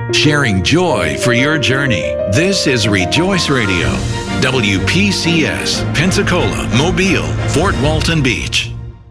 Sharing joy for your journey. This is Rejoice Radio. WPCS, Pensacola, Mobile, Fort Walton Beach.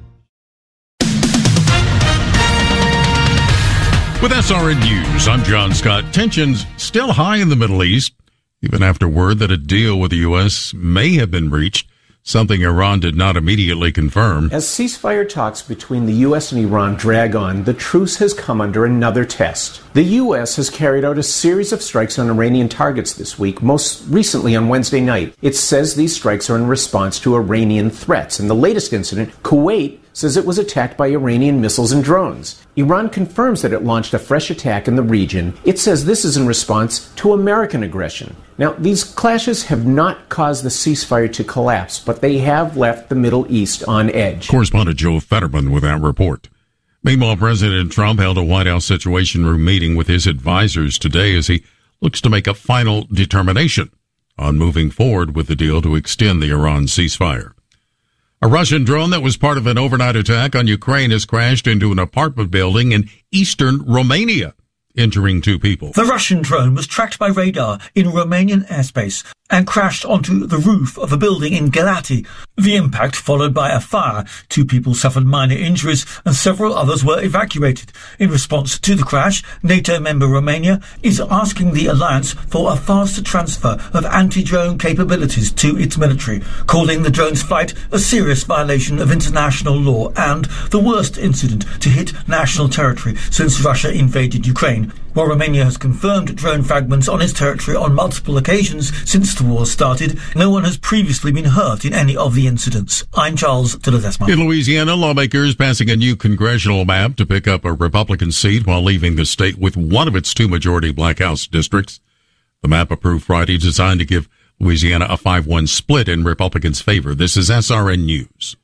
With SRN News, I'm John Scott. Tensions still high in the Middle East, even after word that a deal with the U.S. may have been reached, something Iran did not immediately confirm. As ceasefire talks between the U.S. and Iran drag on, the truce has come under another test. The U.S. has carried out a series of strikes on Iranian targets this week, most recently on Wednesday night. It says these strikes are in response to Iranian threats. In the latest incident, Kuwait says it was attacked by Iranian missiles and drones. Iran confirms that it launched a fresh attack in the region. It says this is in response to American aggression. Now, these clashes have not caused the ceasefire to collapse, but they have left the Middle East on edge. Correspondent Joe Fetterman with that report. Meanwhile, President Trump held a White House Situation Room meeting with his advisors today as he looks to make a final determination on moving forward with the deal to extend the Iran ceasefire. A Russian drone that was part of an overnight attack on Ukraine has crashed into an apartment building in eastern Romania, injuring 2 people. The Russian drone was tracked by radar in Romanian airspace and crashed onto the roof of a building in Galati. The impact followed by a fire. 2 people suffered minor injuries and several others were evacuated. In response to the crash, NATO member Romania is asking the alliance for a faster transfer of anti-drone capabilities to its military, calling the drone's flight a serious violation of international law and the worst incident to hit national territory since Russia invaded Ukraine. While Romania has confirmed drone fragments on its territory on multiple occasions since the war started, no one has previously been hurt in any of the incidents. I'm Charles de Ledesma. In Louisiana, lawmakers passing a new congressional map to pick up a Republican seat while leaving the state with one of its 2 majority Black House districts. The map approved Friday designed to give Louisiana a 5-1 split in Republicans' favor. This is SRN News.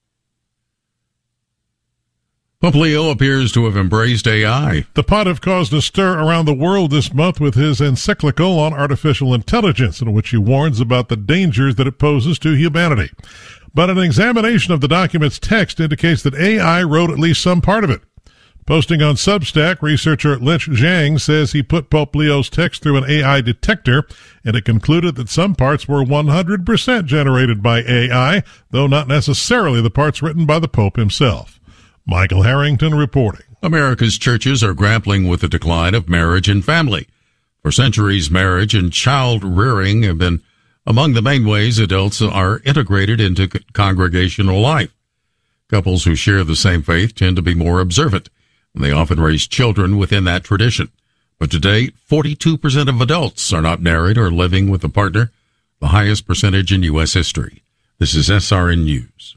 Pope Leo appears to have embraced AI. The pontiff caused a stir around the world this month with his encyclical on artificial intelligence, in which he warns about the dangers that it poses to humanity. But an examination of the document's text indicates that AI wrote at least some part of it. Posting on Substack, researcher Lynch Zhang says he put Pope Leo's text through an AI detector, and it concluded that some parts were 100% generated by AI, though not necessarily the parts written by the Pope himself. Michael Harrington reporting. America's churches are grappling with the decline of marriage and family. For centuries, marriage and child rearing have been among the main ways adults are integrated into congregational life. Couples who share the same faith tend to be more observant, and they often raise children within that tradition. But today, 42% of adults are not married or living with a partner, the highest percentage in U.S. history. This is SRN News.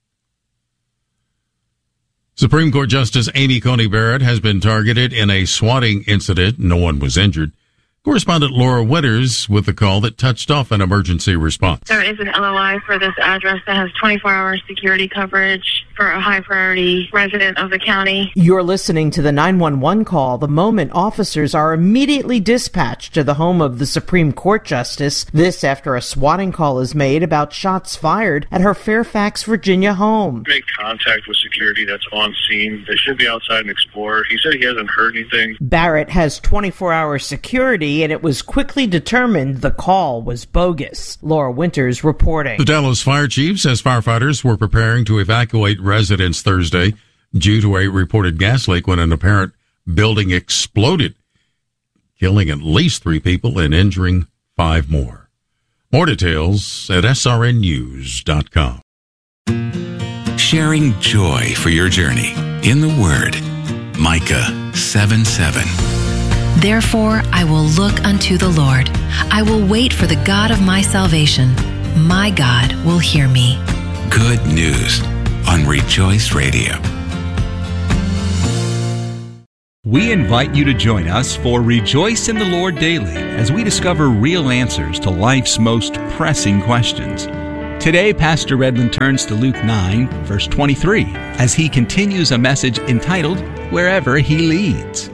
Supreme Court Justice Amy Coney Barrett has been targeted in a swatting incident. No one was injured. Correspondent Laura Winters with the call that touched off an emergency response. There is an LOI for this address that has 24-hour security coverage for a high-priority resident of the county. You're listening to the 911 call the moment officers are immediately dispatched to the home of the Supreme Court Justice. This after a swatting call is made about shots fired at her Fairfax, Virginia home. Make contact with security that's on scene. They should be outside and explore. He said he hasn't heard anything. Barrett has 24-hour security, and it was quickly determined the call was bogus. Laura Winters reporting. The Dallas Fire Chief says firefighters were preparing to evacuate residents Thursday due to a reported gas leak when an apparent building exploded, killing at least 3 people and injuring 5 more. More details at srnnews.com. Sharing joy for your journey in the Word. Micah 7:7. Therefore, I will look unto the Lord. I will wait for the God of my salvation. My God will hear me. Good news on Rejoice Radio. We invite you to join us for Rejoice in the Lord Daily as we discover real answers to life's most pressing questions. Today, Pastor Redmond turns to Luke 9, verse 23, as he continues a message entitled, Wherever He Leads.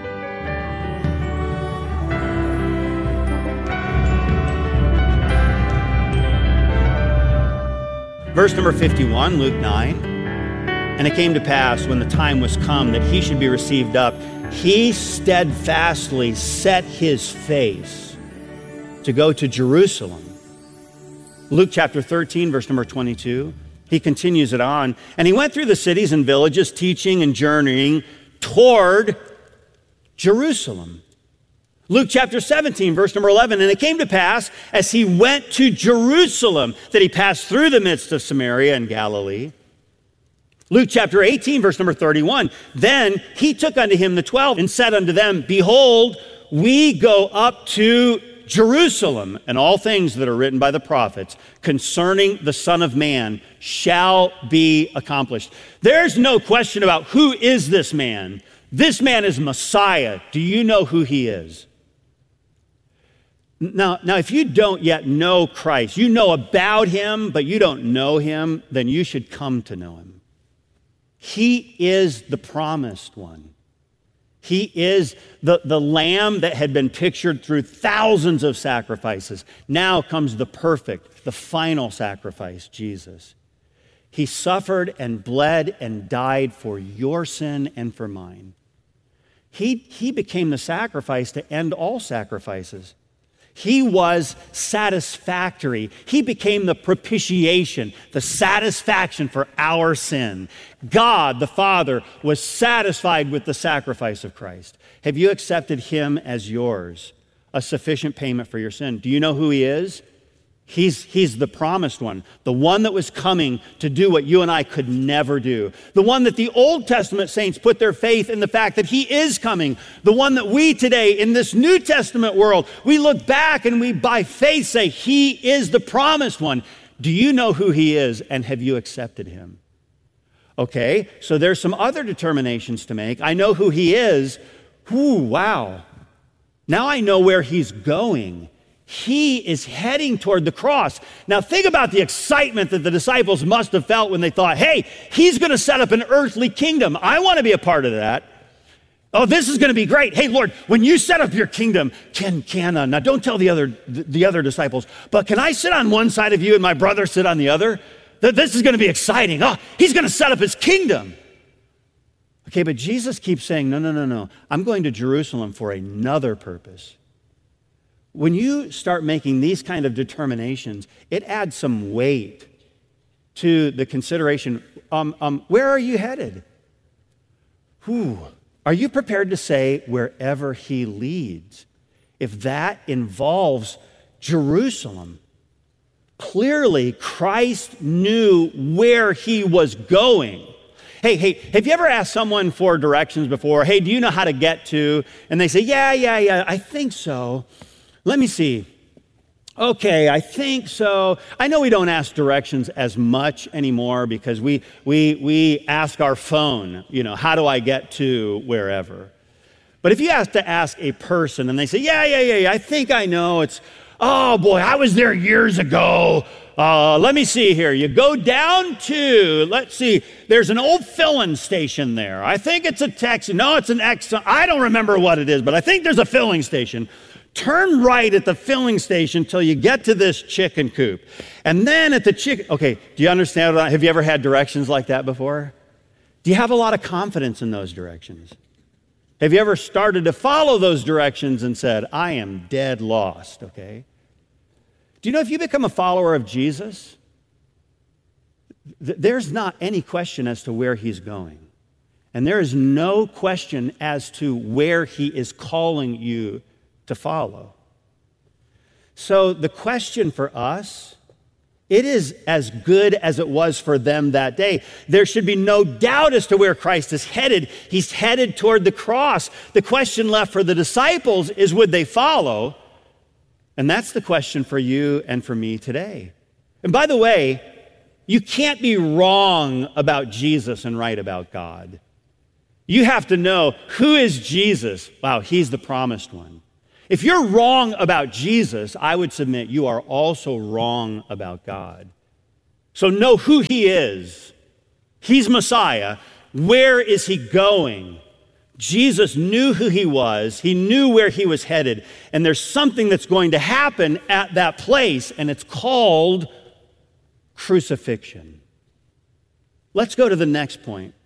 Verse number 51, Luke 9. And it came to pass, when the time was come that he should be received up, he steadfastly set his face to go to Jerusalem. Luke chapter 13, verse number 22, he continues it on. And he went through the cities and villages, teaching and journeying toward Jerusalem. Luke chapter 17, verse number 11, and it came to pass, as he went to Jerusalem, that he passed through the midst of Samaria and Galilee. Luke chapter 18, verse number 31, then he took unto him the 12 and said unto them, behold, we go up to Jerusalem, and all things that are written by the prophets concerning the Son of Man shall be accomplished. There's no question about who is this man. This man is Messiah. Do you know who he is? Now, if you don't yet know Christ, you know about him, but you don't know him, then you should come to know him. He is the promised one. He is the lamb that had been pictured through thousands of sacrifices. Now comes the perfect, the final sacrifice, Jesus. He suffered and bled and died for your sin and for mine. He became the sacrifice to end all sacrifices. He was satisfactory. He became the propitiation, the satisfaction for our sin. God, the Father, was satisfied with the sacrifice of Christ. Have you accepted him as yours, a sufficient payment for your sin? Do you know who he is? He's the promised one, the one that was coming to do what you and I could never do, the one that the Old Testament saints put their faith in the fact that he is coming, the one that we today in this New Testament world, we look back and we by faith say he is the promised one. Do you know who he is, and have you accepted him? Okay, so there's some other determinations to make. I know who he is. Wow. Now I know where he's going. He is heading toward the cross. Now think about the excitement that the disciples must have felt when they thought, hey, he's going to set up an earthly kingdom. I want to be a part of that. Oh, this is going to be great. Hey, Lord, when you set up your kingdom, now don't tell the other disciples, but can I sit on one side of you and my brother sit on the other? This is going to be exciting. Oh, he's going to set up his kingdom. Okay, but Jesus keeps saying, no. I'm going to Jerusalem for another purpose. When you start making these kind of determinations, it adds some weight to the consideration. Where are you headed? Are you prepared to say wherever he leads? If that involves Jerusalem, clearly Christ knew where he was going. Hey, have you ever asked someone for directions before? Hey, do you know how to get to? And they say, yeah, I think so. Let me see. Okay, I think so. I know we don't ask directions as much anymore because we ask our phone, how do I get to wherever? But if you have to ask a person and they say, yeah, I think I know. It's, oh boy, I was there years ago. Let me see here. You go down to, let's see, there's an old filling station there. I think it's a taxi. No, it's an Exxon. I don't remember what it is, but I think there's a filling station. Turn right at the filling station till you get to this chicken coop. And then at the chicken, okay, do you understand? Have you ever had directions like that before? Do you have a lot of confidence in those directions? Have you ever started to follow those directions and said, I am dead lost, okay? Do you know if you become a follower of Jesus, there's not any question as to where he's going. And there is no question as to where he is calling you to follow. So the question for us, it is as good as it was for them that day. There should be no doubt as to where Christ is headed. He's headed toward the cross. The question left for the disciples is, would they follow? And that's the question for you and for me today. And by the way, you can't be wrong about Jesus and right about God. You have to know, who is Jesus? Wow, he's the promised one. If you're wrong about Jesus, I would submit you are also wrong about God. So know who he is. He's Messiah. Where is he going? Jesus knew who he was. He knew where he was headed. And there's something that's going to happen at that place, and it's called crucifixion. Let's go to the next point.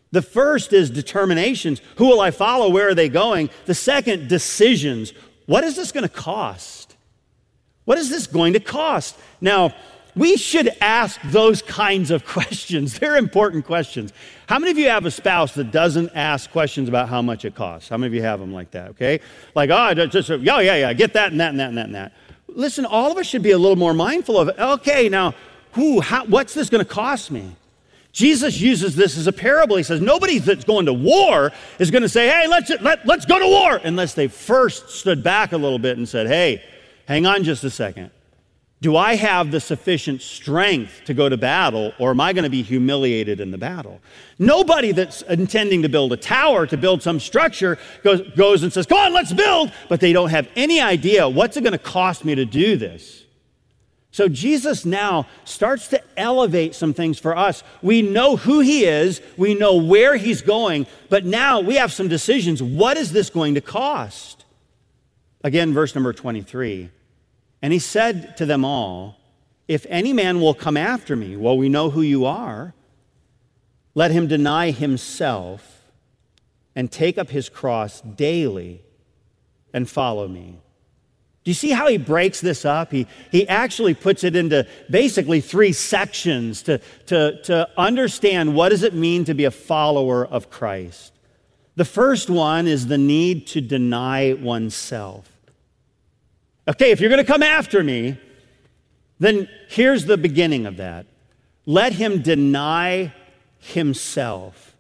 The first is determinations. Who will I follow? Where are they going? The second, decisions. What is this going to cost? What is this going to cost? Now, we should ask those kinds of questions. They're important questions. How many of you have a spouse that doesn't ask questions about how much it costs? How many of you have them like that, okay? Like, oh, yeah, get that and that and that and that and that. Listen, all of us should be a little more mindful of it. Okay, now, what's this going to cost me? Jesus uses this as a parable. He says, nobody that's going to war is going to say, hey, let's go to war, unless they first stood back a little bit and said, hey, hang on just a second. Do I have the sufficient strength to go to battle, or am I going to be humiliated in the battle? Nobody that's intending to build a tower, to build some structure, goes and says, come on, let's build, but they don't have any idea, what's it going to cost me to do this? So Jesus now starts to elevate some things for us. We know who he is, we know where he's going, but now we have some decisions. What is this going to cost? Again, verse number 23. And he said to them all, if any man will come after me, well, we know who you are, let him deny himself and take up his cross daily and follow me. Do you see how he breaks this up? He actually puts it into basically 3 sections to understand what does it mean to be a follower of Christ. The first one is the need to deny oneself. Okay, if you're going to come after me, then here's the beginning of that. Let him deny himself.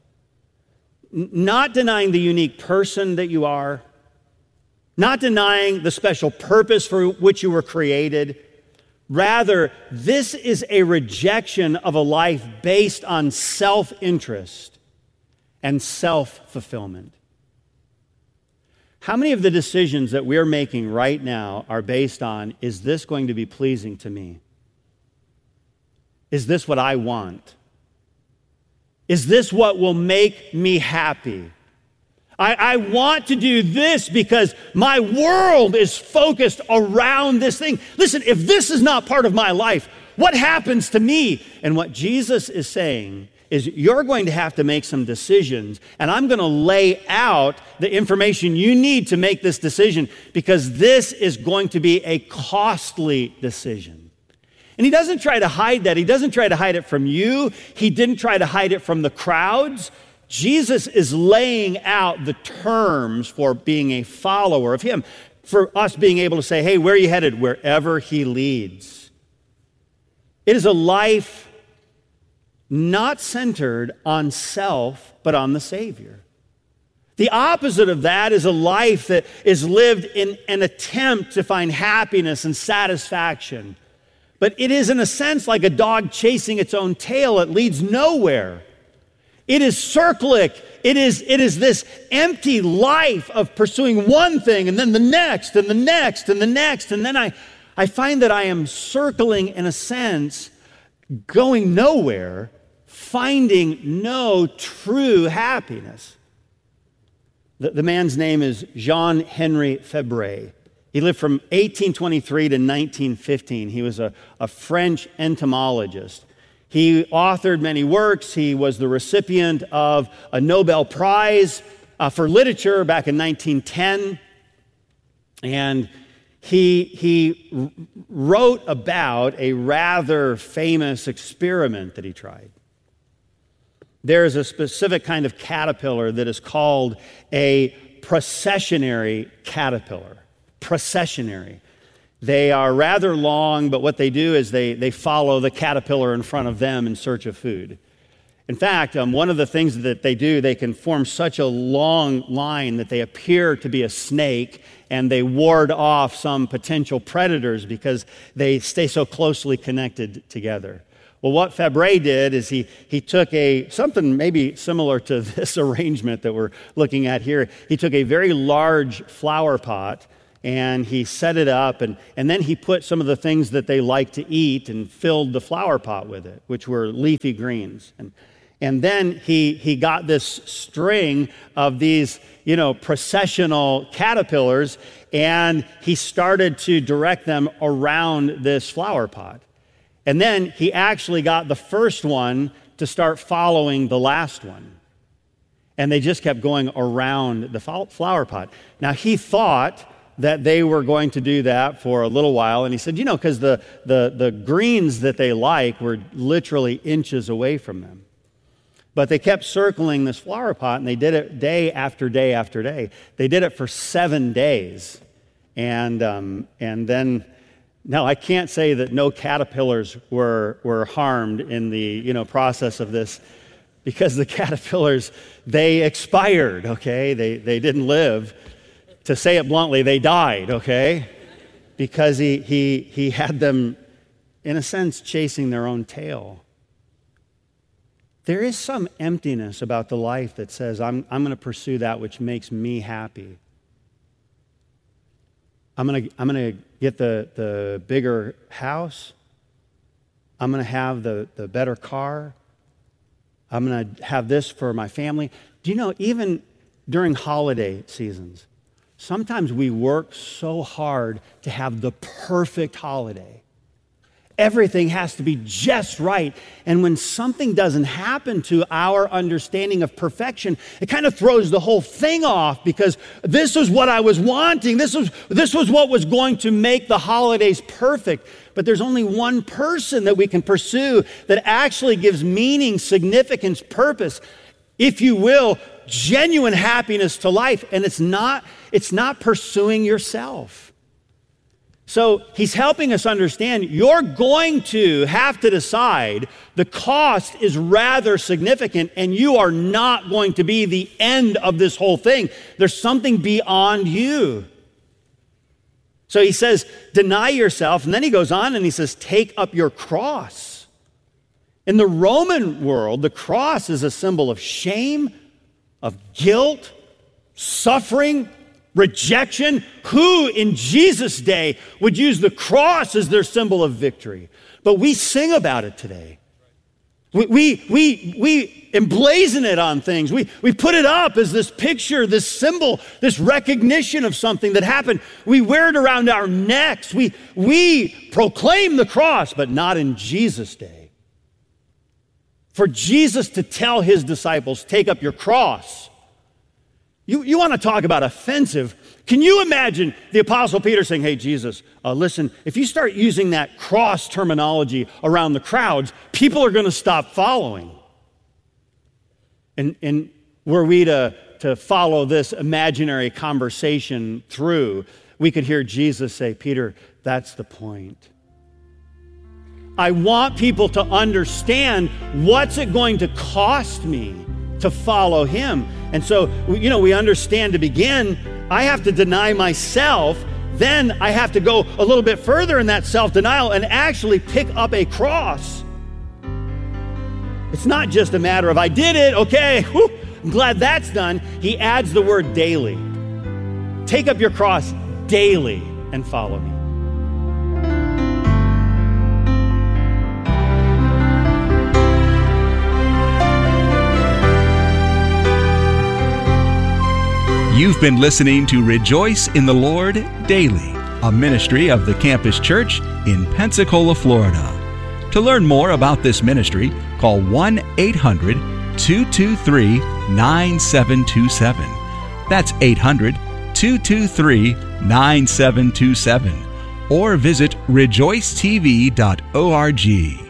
Not denying the unique person that you are, not denying the special purpose for which you were created. Rather, this is a rejection of a life based on self-interest and self-fulfillment. How many of the decisions that we're making right now are based on, is this going to be pleasing to me? Is this what I want? Is this what will make me happy? I want to do this because my world is focused around this thing. Listen, if this is not part of my life, what happens to me? And what Jesus is saying is you're going to have to make some decisions, and I'm going to lay out the information you need to make this decision, because this is going to be a costly decision. And he doesn't try to hide that. He doesn't try to hide it from you. He didn't try to hide it from the crowds. Jesus is laying out the terms for being a follower of him, for us being able to say, hey, where are you headed? Wherever he leads. It is a life not centered on self, but on the Savior. The opposite of that is a life that is lived in an attempt to find happiness and satisfaction. But it is, in a sense, like a dog chasing its own tail. It leads nowhere. It is circlic. It is this empty life of pursuing one thing and then the next and the next and the next. And then I find that I am circling, in a sense, going nowhere, finding no true happiness. The man's name is Jean-Henri Fabre. He lived from 1823 to 1915. He was a French entomologist. He authored many works. He was the recipient of a Nobel Prize for literature back in 1910. And he wrote about a rather famous experiment that he tried. There is a specific kind of caterpillar that is called a processionary caterpillar. Processionary. They are rather long, but what they do is they follow the caterpillar in front of them in search of food. In fact, one of the things that they do, they can form such a long line that they appear to be a snake, and they ward off some potential predators because they stay so closely connected together. Well, what Fabre did is he took something maybe similar to this arrangement that we're looking at here. He took a very large flower pot, and he set it up, and then he put some of the things that they like to eat and filled the flower pot with it, which were leafy greens. And then he got this string of these, processional caterpillars, and he started to direct them around this flower pot. And then he actually got the first one to start following the last one. And they just kept going around the flower pot. Now, he thought that they were going to do that for a little while. And he said, because the greens that they like were literally inches away from them. But they kept circling this flower pot, and they did it day after day after day. They did it for 7 days. And then, now I can't say that no caterpillars were harmed in the process of this, because the caterpillars, they expired, okay? They didn't live. To say it bluntly, they died, okay? Because he had them, in a sense, chasing their own tail. There is some emptiness about the life that says, I'm going to pursue that which makes me happy. I'm going to get the bigger house. I'm going to have the better car. I'm going to have this for my family. Do you know, even during holiday seasons, sometimes we work so hard to have the perfect holiday. Everything has to be just right. And when something doesn't happen to our understanding of perfection, it kind of throws the whole thing off, because this was what I was wanting. This was what was going to make the holidays perfect. But there's only one person that we can pursue that actually gives meaning, significance, purpose, if you will, genuine happiness to life. And it's not pursuing yourself. So he's helping us understand you're going to have to decide the cost is rather significant, and you are not going to be the end of this whole thing. There's something beyond you. So he says, deny yourself, and then he goes on and he says, take up your cross. In the Roman world, the cross is a symbol of shame, of guilt, suffering, rejection. Who in Jesus' day would use the cross as their symbol of victory? But we sing about it today. We emblazon it on things. We put it up as this picture, this symbol, this recognition of something that happened. We wear it around our necks. We proclaim the cross, but not in Jesus' day. For Jesus to tell his disciples, take up your cross. You want to talk about offensive? Can you imagine the Apostle Peter saying, hey, Jesus, listen, if you start using that cross terminology around the crowds, people are going to stop following. And were we to follow this imaginary conversation through, we could hear Jesus say, Peter, that's the point. I want people to understand what's it going to cost me to follow him. And so, we understand to begin, I have to deny myself. Then I have to go a little bit further in that self-denial and actually pick up a cross. It's not just a matter of, I did it, okay, whew, I'm glad that's done. He adds the word daily. Take up your cross daily and follow me. You've been listening to Rejoice in the Lord Daily, a ministry of the Campus Church in Pensacola, Florida. To learn more about this ministry, call 1-800-223-9727. That's 800-223-9727. Or visit rejoicetv.org.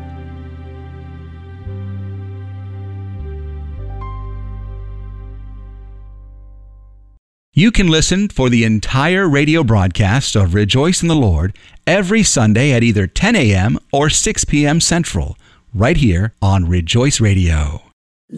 You can listen for the entire radio broadcast of Rejoice in the Lord every Sunday at either 10 a.m. or 6 p.m. Central, right here on Rejoice Radio.